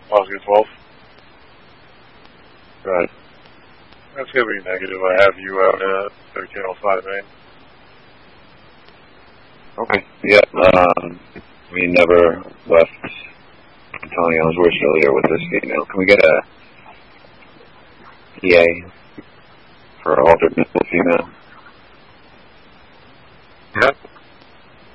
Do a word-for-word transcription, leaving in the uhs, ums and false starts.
Oscar twelve. Right. That's going to be negative. I have you out at thirteen oh five Main. Okay. Yeah. Um, we never left Antonio's. We're still here with this female. Can we get a P A for alternate female?